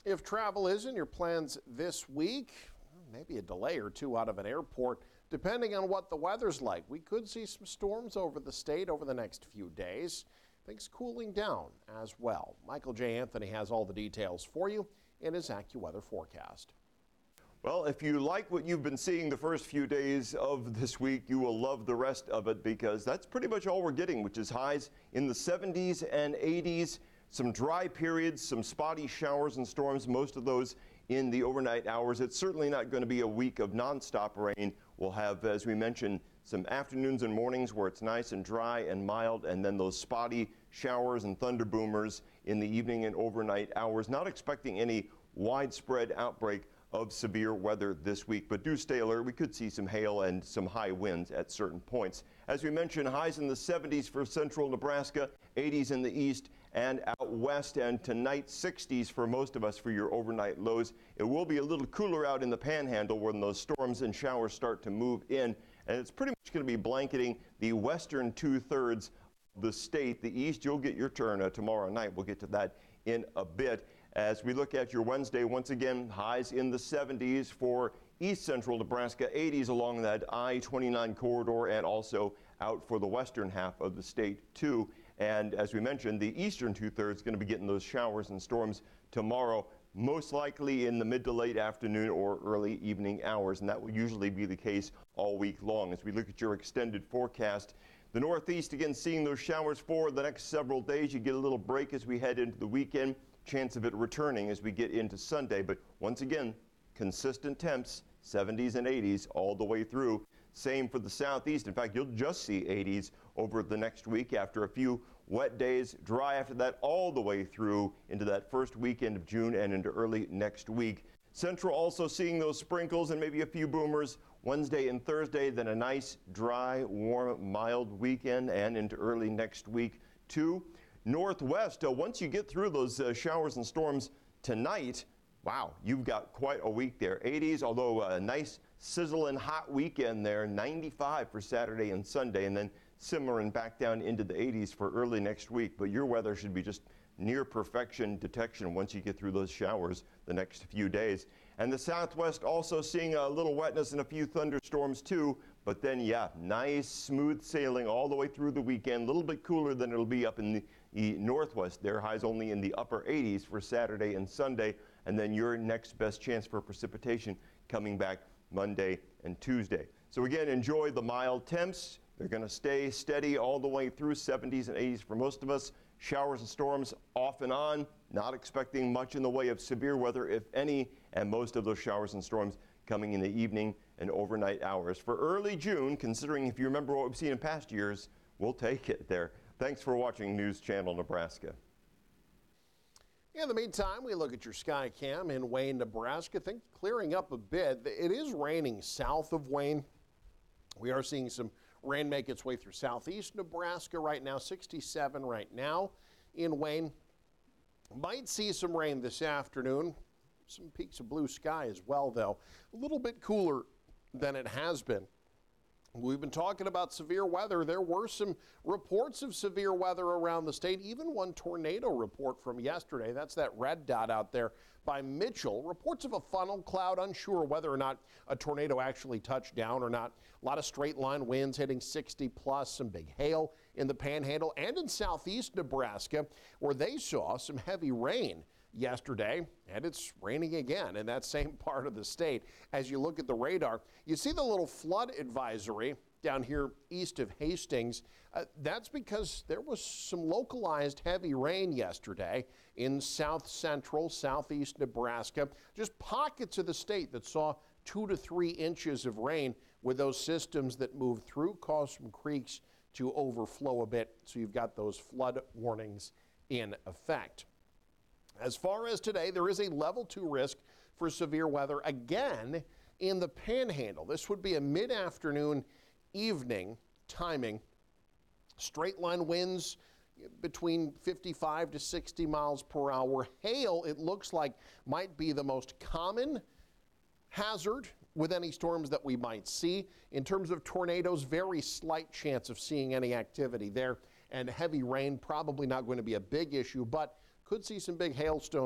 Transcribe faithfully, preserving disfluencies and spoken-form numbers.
If travel is in your plans this week, maybe a delay or two out of an airport, depending on what the weather's like. We could see some storms over the state over the next few days. Things cooling down as well. Michael J. Anthony has all the details for you in his AccuWeather forecast. Well, if you like what you've been seeing the first few days of this week, you will love the rest of it, because that's pretty much all we're getting, which is highs in the seventies and eighties. Some dry periods, some spotty showers and storms, most of those in the overnight hours. It's certainly not going to be a week of nonstop rain. We'll have, as we mentioned, some afternoons and mornings where it's nice and dry and mild, and then those spotty showers and thunder boomers in the evening and overnight hours. Not expecting any widespread outbreak of severe weather this week, but do stay alert. We could see some hail and some high winds at certain points. As we mentioned, highs in the seventies for central Nebraska, eighties in the east and out west, and tonight sixties for most of us for your overnight lows. It will be a little cooler out in the panhandle when those storms and showers start to move in, and it's pretty much going to be blanketing the western two-thirds of the state. The east, you'll get your turn uh, tomorrow night. We'll get to that in a bit. As we look at your Wednesday, once again, highs in the seventies for east central Nebraska, eighties along that I twenty-nine corridor, and also out for the western half of the state too. And as we mentioned, the eastern two-thirds going to be getting those showers and storms tomorrow, most likely in the mid to late afternoon or early evening hours, and that will usually be the case all week long. As we look at your extended forecast, the northeast again seeing those showers for the next several days. You get a little break as we head into the weekend. Chance of it returning as we get into Sunday, but once again, consistent temps, seventies and eighties all the way through. Same for the southeast. In fact, you'll just see eighties over the next week after a few wet days, dry after that all the way through into that first weekend of June and into early next week. Central also seeing those sprinkles and maybe a few boomers Wednesday and Thursday, then a nice, dry, warm, mild weekend and into early next week too. Northwest, uh, once you get through those uh, showers and storms tonight, wow, you've got quite a week there. eighties, although a nice sizzling hot weekend there, ninety-five for Saturday and Sunday, and then simmering back down into the eighties for early next week. But your weather should be just near perfection detection once you get through those showers the next few days. And the southwest also seeing a little wetness and a few thunderstorms too, but then yeah, nice smooth sailing all the way through the weekend, a little bit cooler than it'll be up in the, the northwest there, highs only in the upper eighties for Saturday and Sunday, and then your next best chance for precipitation coming back Monday and Tuesday. So again, enjoy the mild temps. They're going to stay steady all the way through, seventies and eighties for most of us. Showers and storms off and on, not expecting much in the way of severe weather, if any, and most of those showers and storms coming in the evening and overnight hours. For early June, considering if you remember what we've seen in past years, we'll take it there. Thanks for watching News Channel Nebraska. In the meantime, we look at your sky cam in Wayne, Nebraska. Things clearing up a bit. It is raining south of Wayne. We are seeing some rain make its way through southeast Nebraska right now, sixty-seven right now in Wayne. Might see some rain this afternoon. Some peaks of blue sky as well, though. A little bit cooler than it has been. We've been talking about severe weather. There were some reports of severe weather around the state, even one tornado report from yesterday. That's that red dot out there by Mitchell. Reports of a funnel cloud, unsure whether or not a tornado actually touched down or not. A lot of straight line winds hitting sixty plus, some big hail in the panhandle and in southeast Nebraska, where they saw some heavy rain yesterday, and it's raining again in that same part of the state. As you look at the radar, you see the little flood advisory down here east of Hastings. Uh, that's because there was some localized heavy rain yesterday in south central, southeast Nebraska. Just pockets of the state that saw two to three inches of rain with those systems that moved through, caused some creeks to overflow a bit. So you've got those flood warnings in effect. As far as today, there is a level two risk for severe weather again in the panhandle. This would be a mid-afternoon evening timing. Straight line winds between fifty-five to sixty miles per hour. Hail, it looks like, might be the most common hazard with any storms that we might see. In terms of tornadoes, very slight chance of seeing any activity there. And heavy rain, probably not going to be a big issue, but could see some big hailstones